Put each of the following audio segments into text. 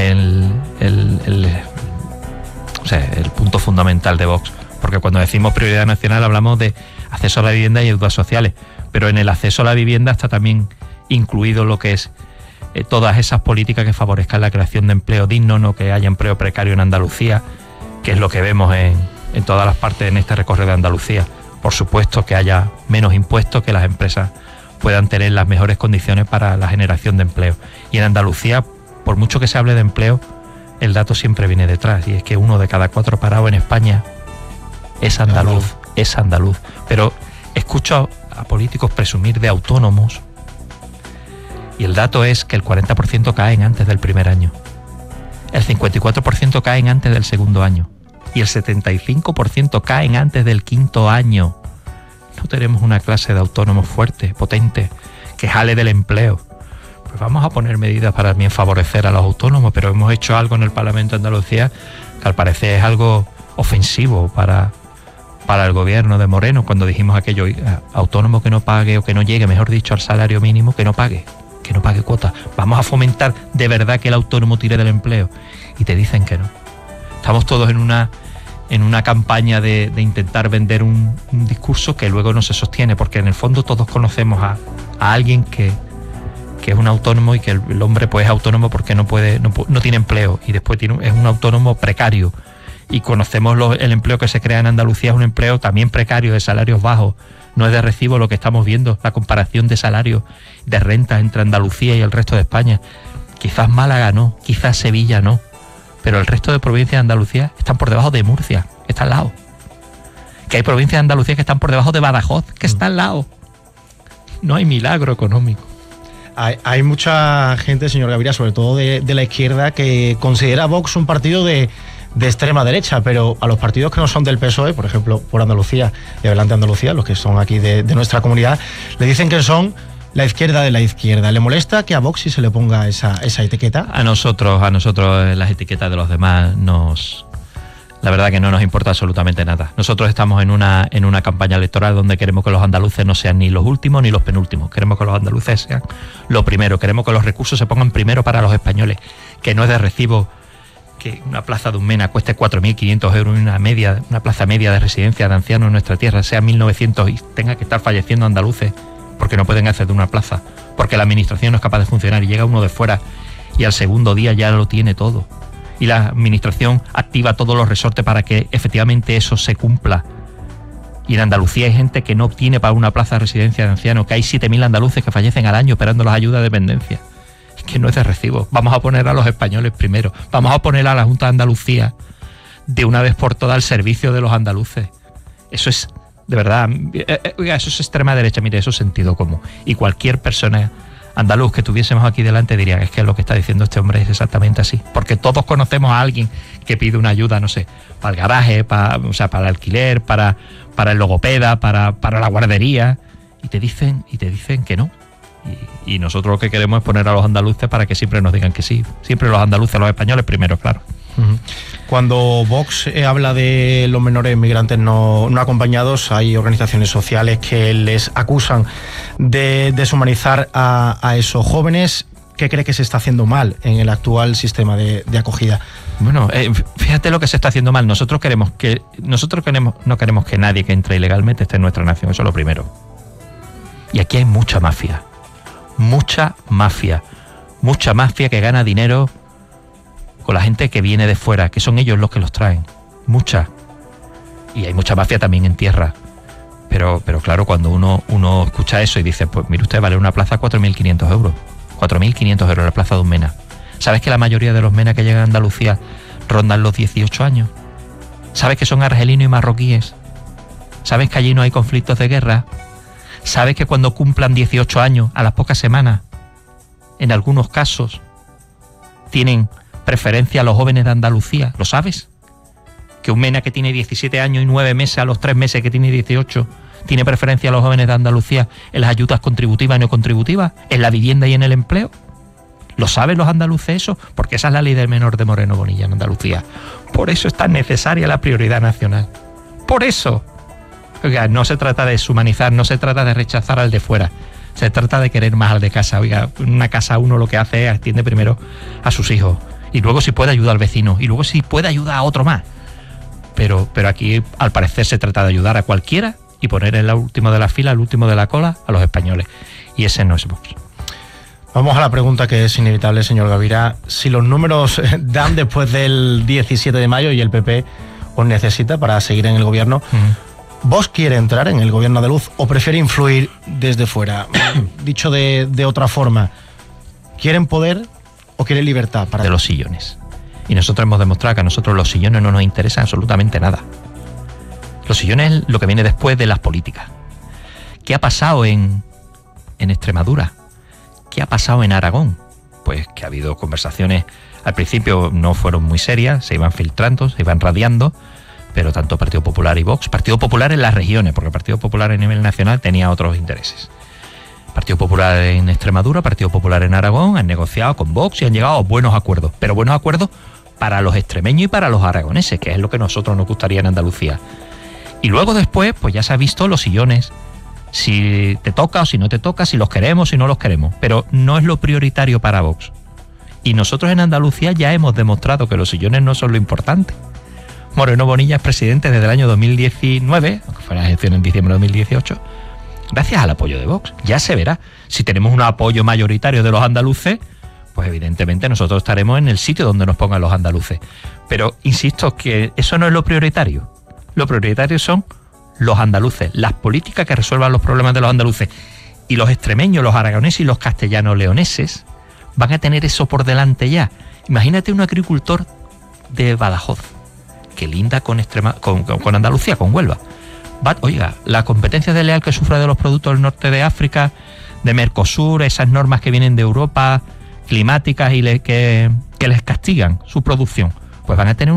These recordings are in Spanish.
el punto fundamental de Vox, porque cuando decimos prioridad nacional hablamos de acceso a la vivienda y ayudas sociales, pero en el acceso a la vivienda está también incluido lo que es todas esas políticas que favorezcan la creación de empleo digno, no que haya empleo precario en Andalucía, que es lo que vemos en todas las partes en este recorrido de Andalucía. Por supuesto que haya menos impuestos, que las empresas puedan tener las mejores condiciones para la generación de empleo. Y en Andalucía, por mucho que se hable de empleo, el dato siempre viene detrás, y es que 1 de cada 4 parados en España es andaluz. Pero escucho a políticos presumir de autónomos, y el dato es que el 40% caen antes del primer año, el 54% caen antes del segundo año, y el 75% caen antes del quinto año. No tenemos una clase de autónomos fuerte, potente, que jale del empleo. Pues vamos a poner medidas para también favorecer a los autónomos, pero hemos hecho algo en el Parlamento de Andalucía que al parecer es algo ofensivo para el gobierno de Moreno, cuando dijimos aquello: autónomo que no pague, o que no llegue, mejor dicho, al salario mínimo, que no pague cuota. Vamos a fomentar de verdad que el autónomo tire del empleo. Y te dicen que no. Estamos todos en una campaña de intentar vender un discurso que luego no se sostiene, porque en el fondo todos conocemos a alguien que es un autónomo, y que el hombre pues es autónomo porque no tiene empleo, y después es un autónomo precario. Y conocemos el empleo que se crea en Andalucía, es un empleo también precario, de salarios bajos. No es de recibo lo que estamos viendo, la comparación de salarios, de rentas entre Andalucía y el resto de España. Quizás Málaga no, quizás Sevilla no, pero el resto de provincias de Andalucía están por debajo de Murcia, que está al lado. Que hay provincias de Andalucía que están por debajo de Badajoz, que está al lado. No hay milagro económico. Hay mucha gente, señor Gaviria, sobre todo de la izquierda, que considera a Vox un partido de extrema derecha, pero a los partidos que no son del PSOE, por ejemplo, por Andalucía y Adelante Andalucía, los que son aquí de nuestra comunidad, le dicen que son la izquierda de la izquierda. ¿Le molesta que a Vox sí se le ponga esa etiqueta? A nosotros las etiquetas de los demás la verdad que no nos importa absolutamente nada. Nosotros estamos en una campaña electoral donde queremos que los andaluces no sean ni los últimos ni los penúltimos. Queremos que los andaluces sean lo primero. Queremos que los recursos se pongan primero para los españoles, que no es de recibo que una plaza de un MENA cueste 4.500 euros, una plaza media de residencia de ancianos en nuestra tierra sea 1.900 y tenga que estar falleciendo andaluces porque no pueden acceder a una plaza, porque la administración no es capaz de funcionar, y llega uno de fuera y al segundo día ya lo tiene todo. Y la administración activa todos los resortes para que efectivamente eso se cumpla. Y en Andalucía hay gente que no obtiene para una plaza de residencia de ancianos, que hay 7.000 andaluces que fallecen al año esperando las ayudas de dependencia. Es que no es de recibo. Vamos a poner a los españoles primero. Vamos a poner a la Junta de Andalucía de una vez por todas al servicio de los andaluces. Eso es, de verdad, eso es extrema derecha, mire, eso es sentido común. Y cualquier persona andaluz que tuviésemos aquí delante diría que es que lo que está diciendo este hombre es exactamente así, porque todos conocemos a alguien que pide una ayuda, no sé, para el garaje, para el alquiler, para el logopeda, para la guardería, y te dicen que no. Y nosotros lo que queremos es poner a los andaluces para que siempre nos digan que sí, siempre los andaluces, los españoles primero, claro. Cuando Vox habla de los menores migrantes no acompañados, hay organizaciones sociales que les acusan de deshumanizar a esos jóvenes. ¿Qué cree que se está haciendo mal en el actual sistema de acogida? Bueno, fíjate lo que se está haciendo mal. Nosotros no queremos que nadie que entre ilegalmente esté en nuestra nación, eso es lo primero. Y aquí hay mucha mafia que gana dinero con la gente que viene de fuera, que son ellos los que los traen. Mucha. Y hay mucha mafia también en tierra. Pero claro, cuando uno escucha eso y dice, pues mire usted, vale una plaza 4.500 euros. 4.500 euros la plaza de un MENA. ¿Sabes que la mayoría de los MENA que llegan a Andalucía rondan los 18 años? ¿Sabes que son argelinos y marroquíes? ¿Sabes que allí no hay conflictos de guerra? ¿Sabes que cuando cumplan 18 años, a las pocas semanas, en algunos casos, tienen preferencia a los jóvenes de Andalucía? ¿Lo sabes? Que un MENA que tiene 17 años y 9 meses, a los 3 meses que tiene 18, tiene preferencia a los jóvenes de Andalucía en las ayudas contributivas y no contributivas, en la vivienda y en el empleo. ¿Lo saben los andaluces eso? Porque esa es la ley del menor de Moreno Bonilla en Andalucía. Por eso es tan necesaria la prioridad nacional. Por eso. Oiga, no se trata de deshumanizar, no se trata de rechazar al de fuera. Se trata de querer más al de casa. Oiga, en una casa uno lo que hace es atiende primero a sus hijos. Y luego si puede ayudar al vecino. Y luego si puede ayudar a otro más. Pero aquí, al parecer, se trata de ayudar a cualquiera y poner en el último de la fila, el último de la cola, a los españoles. Y ese no es Vox. Vamos a la pregunta que es inevitable, señor Gavira. Si los números dan después del 17 de mayo y el PP os necesita para seguir en el gobierno, ¿Vox quiere entrar en el gobierno andaluz o prefiere influir desde fuera? Dicho de otra forma, ¿quieren poder o quieren libertad? De los sillones. Y nosotros hemos demostrado que a nosotros los sillones no nos interesan absolutamente nada. Los sillones es lo que viene después de las políticas. ¿Qué ha pasado en Extremadura? ¿Qué ha pasado en Aragón? Pues que ha habido conversaciones, al principio no fueron muy serias, se iban filtrando, se iban radiando, pero tanto Partido Popular y Vox, Partido Popular en las regiones, porque el Partido Popular a nivel nacional tenía otros intereses. Partido Popular en Extremadura, Partido Popular en Aragón, han negociado con Vox y han llegado a buenos acuerdos, pero buenos acuerdos para los extremeños y para los aragoneses, que es lo que a nosotros nos gustaría en Andalucía. Y luego después, pues ya se ha visto los sillones, si te toca o si no te toca, si los queremos o si no los queremos, pero no es lo prioritario para Vox. Y nosotros en Andalucía ya hemos demostrado que los sillones no son lo importante. Moreno Bonilla es presidente desde el año 2019, aunque fue la elección en diciembre de 2018, gracias al apoyo de Vox. Ya se verá. Si tenemos un apoyo mayoritario de los andaluces, pues evidentemente nosotros estaremos en el sitio donde nos pongan los andaluces. Pero insisto que eso no es lo prioritario. Lo prioritario son los andaluces, las políticas que resuelvan los problemas de los andaluces. Y los extremeños, los aragoneses y los castellano-leoneses van a tener eso por delante ya. Imagínate un agricultor de Badajoz que linda con Andalucía, con Huelva. Oiga, la competencia desleal que sufre de los productos del norte de África, de Mercosur, esas normas que vienen de Europa, climáticas y que les castigan su producción, pues van a tener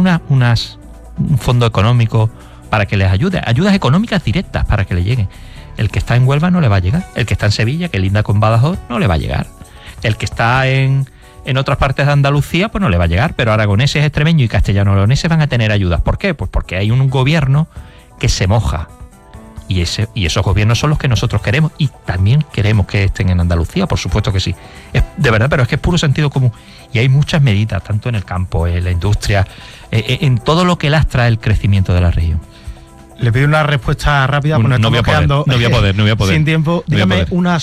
un fondo económico para que les ayude, ayudas económicas directas para que le lleguen. El que está en Huelva no le va a llegar, el que está en Sevilla, que linda con Badajoz, no le va a llegar, el que está en otras partes de Andalucía, pues no le va a llegar, pero aragoneses, extremeños y castellano-leoneses van a tener ayudas. ¿Por qué? Pues porque hay un gobierno que se moja. Y esos gobiernos son los que nosotros queremos y también queremos que estén en Andalucía, por supuesto que sí. Es de verdad, pero es que es puro sentido común. Y hay muchas medidas, tanto en el campo, en la industria, en todo lo que lastra el crecimiento de la región. Le pido una respuesta rápida, porque no voy a poder. Sin tiempo. Dígame una